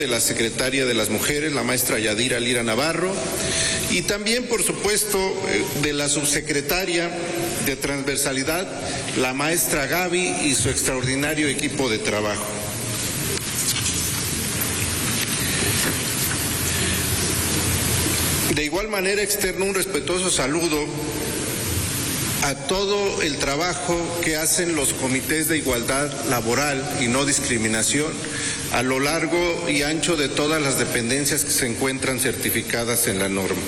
de la secretaria de las Mujeres, la maestra Yadira Lira Navarro, y también, por supuesto, de la subsecretaria de Transversalidad, la maestra Gaby y su extraordinario equipo de trabajo. De igual manera, externo un respetuoso saludo a todo el trabajo que hacen los comités de igualdad laboral y no discriminación a lo largo y ancho de todas las dependencias que se encuentran certificadas en la norma.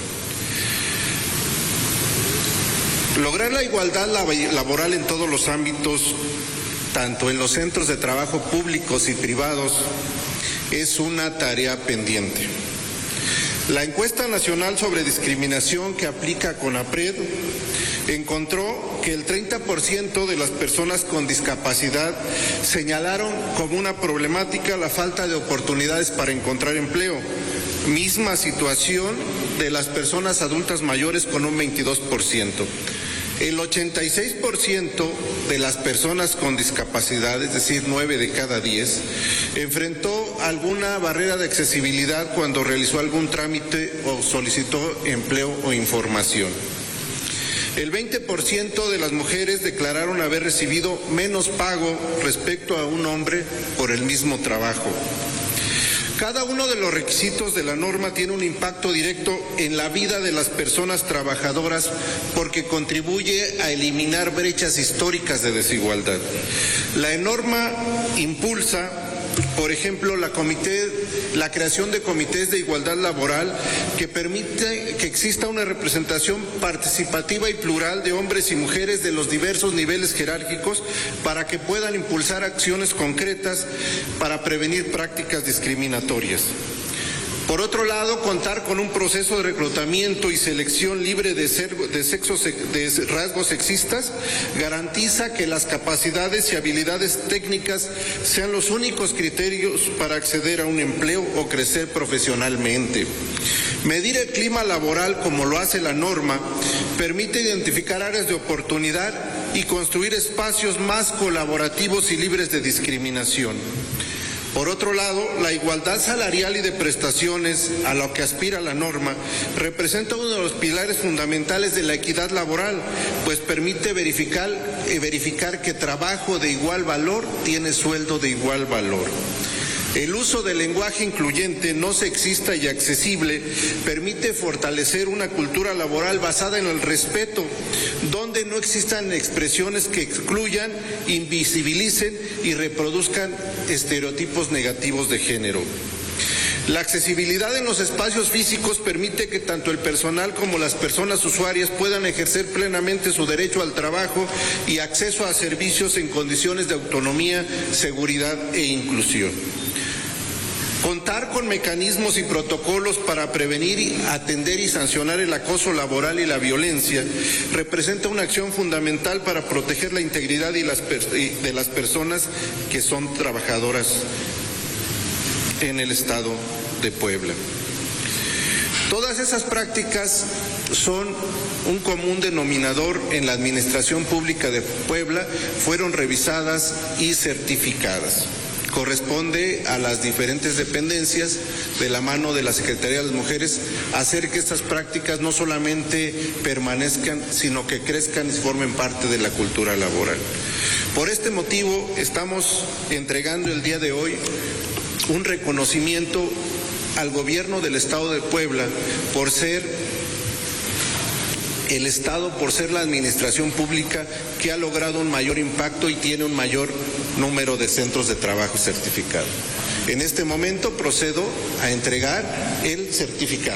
Lograr la igualdad laboral en todos los ámbitos, tanto en los centros de trabajo públicos y privados, es una tarea pendiente. La encuesta nacional sobre discriminación que aplica CONAPRED encontró que el 30% de las personas con discapacidad señalaron como una problemática la falta de oportunidades para encontrar empleo, misma situación de las personas adultas mayores con un 22%. El 86% de las personas con discapacidad, es decir, 9 de cada 10, enfrentó alguna barrera de accesibilidad cuando realizó algún trámite o solicitó empleo o información. El 20% de las mujeres declararon haber recibido menos pago respecto a un hombre por el mismo trabajo. Cada uno de los requisitos de la norma tiene un impacto directo en la vida de las personas trabajadoras porque contribuye a eliminar brechas históricas de desigualdad. La norma impulsa, por ejemplo, la creación de comités de igualdad laboral que permite que exista una representación participativa y plural de hombres y mujeres de los diversos niveles jerárquicos para que puedan impulsar acciones concretas para prevenir prácticas discriminatorias. Por otro lado, contar con un proceso de reclutamiento y selección libre de rasgos sexistas garantiza que las capacidades y habilidades técnicas sean los únicos criterios para acceder a un empleo o crecer profesionalmente. Medir el clima laboral como lo hace la norma permite identificar áreas de oportunidad y construir espacios más colaborativos y libres de discriminación. Por otro lado, la igualdad salarial y de prestaciones a lo que aspira la norma representa uno de los pilares fundamentales de la equidad laboral, pues permite verificar que trabajo de igual valor tiene sueldo de igual valor. El uso del lenguaje incluyente, no sexista y accesible permite fortalecer una cultura laboral basada en el respeto, donde no existan expresiones que excluyan, invisibilicen y reproduzcan estereotipos negativos de género. La accesibilidad en los espacios físicos permite que tanto el personal como las personas usuarias puedan ejercer plenamente su derecho al trabajo y acceso a servicios en condiciones de autonomía, seguridad e inclusión. Contar con mecanismos y protocolos para prevenir, atender y sancionar el acoso laboral y la violencia representa una acción fundamental para proteger la integridad de las personas que son trabajadoras en el Estado de Puebla. Todas esas prácticas son un común denominador en la Administración Pública de Puebla, fueron revisadas y certificadas. Corresponde a las diferentes dependencias, de la mano de la Secretaría de las Mujeres, hacer que estas prácticas no solamente permanezcan, sino que crezcan y formen parte de la cultura laboral. Por este motivo, estamos entregando el día de hoy un reconocimiento al Gobierno del Estado de Puebla por ser el Estado, por ser la administración pública que ha logrado un mayor impacto y tiene un mayor número de centros de trabajo certificados. En este momento procedo a entregar el certificado.